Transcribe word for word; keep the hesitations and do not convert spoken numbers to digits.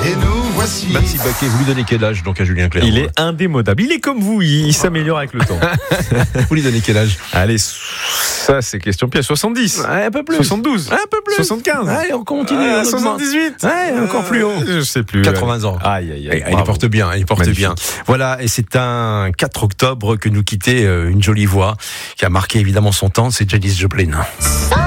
Et nous voici. Maxime Baquet, vous lui donnez quel âge donc à Julien Clerc? Il est indémodable. Il est comme vous, il, il s'améliore avec le temps. Vous lui donnez quel âge? Allez, ça c'est question piège. soixante-dix. Ouais, un peu plus. soixante-douze. Un peu plus. soixante-quinze. Ouais, on continue. Ah, on augmente. soixante-dix-huit. Ouais, encore plus haut. Euh, je sais plus. quatre-vingts ans. Aïe, aïe, aïe. Et, il porte bien, il porte Magnifique. bien. Voilà, et c'est un quatre octobre que nous quittait euh, une jolie voix qui a marqué évidemment son temps, c'est Janis Joplin.